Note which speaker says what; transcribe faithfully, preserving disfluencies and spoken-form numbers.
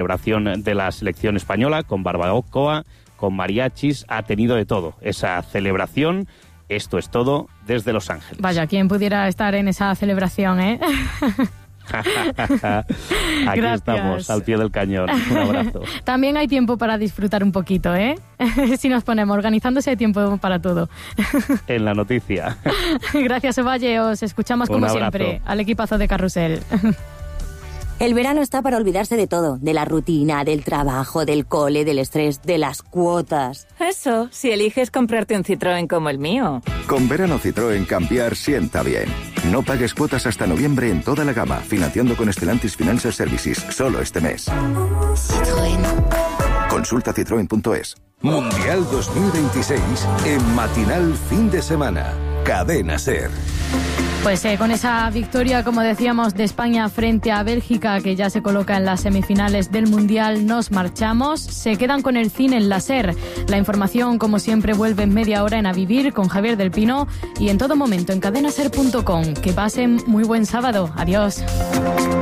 Speaker 1: celebración de la selección española, con barbacoa, con mariachis, ha tenido de todo. Esa celebración, esto es todo desde Los Ángeles.
Speaker 2: Vaya, ¿quién pudiera estar en esa celebración, eh?
Speaker 1: Aquí Gracias. Estamos, al pie del cañón. Un abrazo.
Speaker 2: También hay tiempo para disfrutar un poquito, ¿eh? Si nos ponemos, organizándose hay tiempo para todo.
Speaker 1: En la noticia.
Speaker 2: Gracias, Ovalle. Os escuchamos como siempre al equipazo de Carrusel.
Speaker 3: El verano está para olvidarse de todo, de la rutina, del trabajo, del cole, del estrés, de las cuotas.
Speaker 4: Eso, si eliges comprarte un Citroën como el mío.
Speaker 5: Con verano Citroën cambiar sienta bien. No pagues cuotas hasta noviembre en toda la gama, financiando con Stellantis Financial Services, solo este mes. Citroën. Consulta citroen punto es.
Speaker 6: Mundial dos mil veintiséis en Matinal Fin de Semana. Cadena SER.
Speaker 2: Pues eh, con esa victoria, como decíamos, de España frente a Bélgica, que ya se coloca en las semifinales del Mundial, nos marchamos. Se quedan con el cine en la SER. La información, como siempre, vuelve en media hora en A Vivir con Javier del Pino y en todo momento en cadena ser punto com. Que pasen muy buen sábado. Adiós.